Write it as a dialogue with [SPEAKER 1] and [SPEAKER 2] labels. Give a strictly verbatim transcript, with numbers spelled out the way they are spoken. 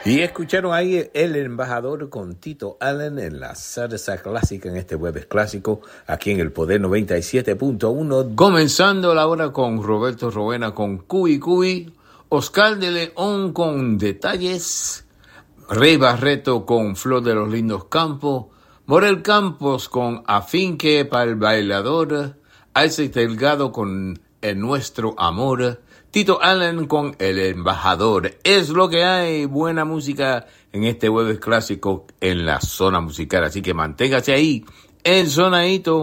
[SPEAKER 1] Y escucharon ahí El Embajador con Tito Allen en la salsa clásica en este jueves clásico, aquí en el Poder noventa y siete punto uno. Comenzando la hora con Roberto Roena con Cuy Cuy, Oscar de León con Detalles, Rey Barreto con Flor de los Lindos Campos, Morel Campos con Afinque para el Bailador, Isaac Delgado con El Nuestro Amor, Tito Allen con El Embajador. Es lo que hay, buena música en este jueves clásico en la zona musical, así que manténgase ahí, en Zonadito.